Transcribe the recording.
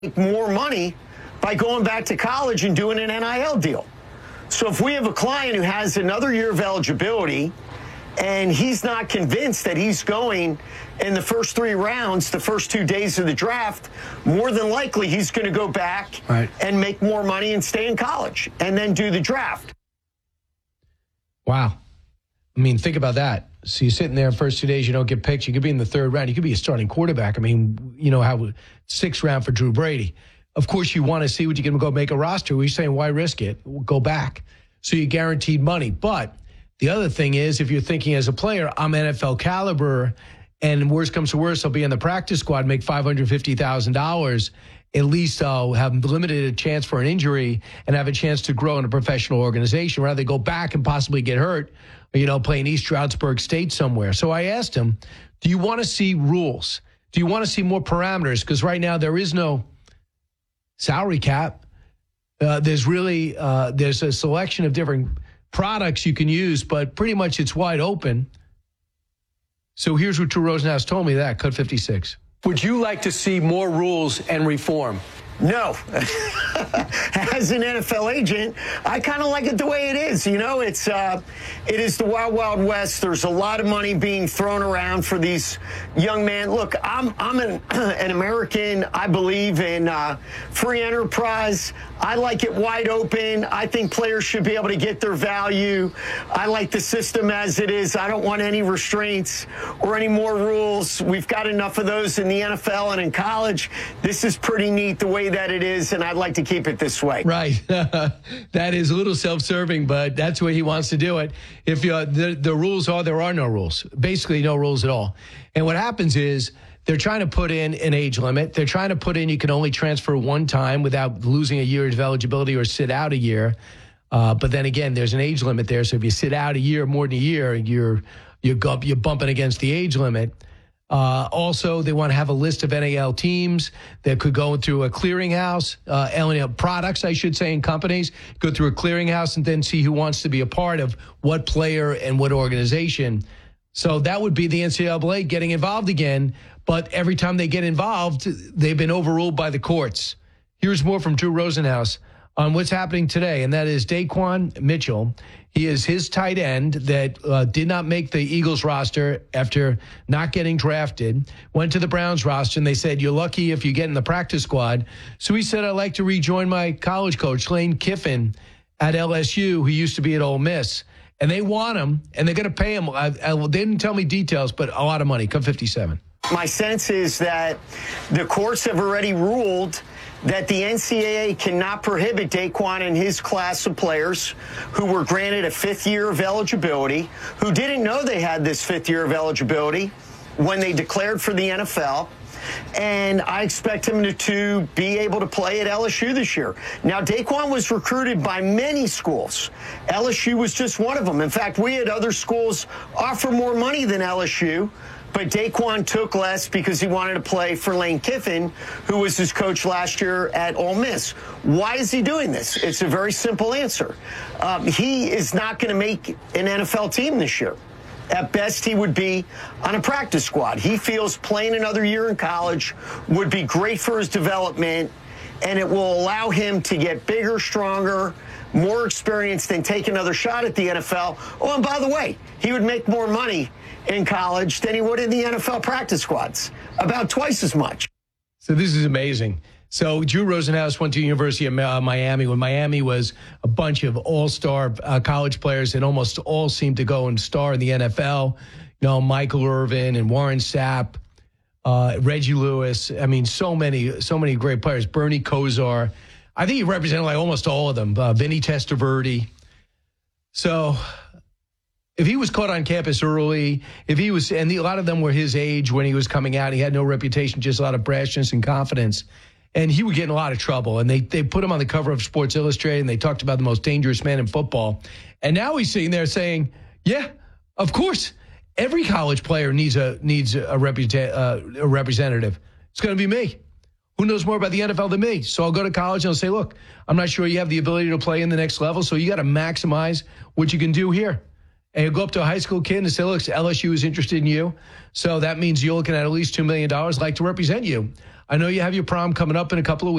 make more money by going back to college and doing an NIL deal. So if we have a client who has another year of eligibility and he's not convinced that he's going in the first 3 rounds, the first 2 days of the draft, more than likely he's going to go back and make more money and stay in college and then do the draft. Wow. I mean, think about that. So you're sitting there first 2 days, you don't get picked. You could be in the 3rd round. You could be a starting quarterback. I mean, you know how 6th round for Drew Brady. Of course, you want to see what you can go make a roster. We're saying, why risk it? Go back. So you're guaranteed money. But the other thing is, if you're thinking as a player, I'm NFL caliber, and worst comes to worst, I'll be in the practice squad, make $550,000. At least I'll have limited a chance for an injury and have a chance to grow in a professional organization rather than go back and possibly get hurt, play in East Stroudsburg State somewhere. So I asked him, do you want to see rules? Do you want to see more parameters? Because right now there is no salary cap. There's a selection of different products you can use, but pretty much it's wide open. So here's what Drew Rosenhaus told me that, Cut 56. Would you like to see more rules and reform? No. As an NFL agent, I kind of like it the way it is. It is the wild, wild west. There's a lot of money being thrown around for these young men. Look, I'm an American. I believe in free enterprise. I like it wide open. I think players should be able to get their value. I like the system as it is. I don't want any restraints or any more rules. We've got enough of those in the NFL and in college. This is pretty neat the way that it is, and I'd like to keep it this way. Right. That is a little self-serving, but that's the way he wants to do it. If the rules are, there are no rules. Basically, no rules at all. And what happens is they're trying to put in an age limit. They're trying to put in you can only transfer one time without losing a year of eligibility or sit out a year. But then again, there's an age limit there. So if you sit out a year, more than a year, you're bumping against the age limit. Also, they want to have a list of NAL teams that could go through a clearinghouse, NAL products, I should say, in companies, go through a clearinghouse and then see who wants to be a part of what player and what organization. So that would be the NCAA getting involved again. But every time they get involved, they've been overruled by the courts. Here's more from Drew Rosenhaus on what's happening today, and that is Daquan Mitchell. He is his tight end that did not make the Eagles roster after not getting drafted, went to the Browns roster, and they said, you're lucky if you get in the practice squad. So he said, I'd like to rejoin my college coach, Lane Kiffin, at LSU, who used to be at Ole Miss. And they want him, and they're going to pay him. They didn't tell me details, but a lot of money. Come 57. My sense is that the courts have already ruled that the NCAA cannot prohibit Daquan and his class of players who were granted a 5th year of eligibility, who didn't know they had this 5th year of eligibility when they declared for the NFL. And I expect him to be able to play at LSU this year. Now, Daquan was recruited by many schools. LSU was just one of them. In fact, we had other schools offer more money than LSU. But Daquan took less because he wanted to play for Lane Kiffin, who was his coach last year at Ole Miss. Why is he doing this? It's a very simple answer. He is not going to make an NFL team this year. At best, he would be on a practice squad. He feels playing another year in college would be great for his development, and it will allow him to get bigger, stronger, more experienced, and take another shot at the NFL. Oh, and by the way, he would make more money in college than he would in the NFL practice squads, about twice as much. So this is amazing. So Drew Rosenhaus went to the University of Miami when Miami was a bunch of all-star college players and almost all seemed to go and star in the NFL. Michael Irvin and Warren Sapp, Reggie Lewis. I mean, so many great players. Bernie Kosar. I think he represented like almost all of them. Vinny Testaverde. So if he was caught on campus early, and a lot of them were his age when he was coming out, he had no reputation, just a lot of brashness and confidence. And he would get in a lot of trouble. And they put him on the cover of Sports Illustrated, and they talked about the most dangerous man in football. And now he's sitting there saying, yeah, of course, every college player needs a representative. It's going to be me. Who knows more about the NFL than me? So I'll go to college and I'll say, look, I'm not sure you have the ability to play in the next level, so you got to maximize what you can do here. And you go up to a high school kid and say, look, LSU is interested in you. So that means you're looking at least $2 million. I'd like to represent you. I know you have your prom coming up in a couple of weeks.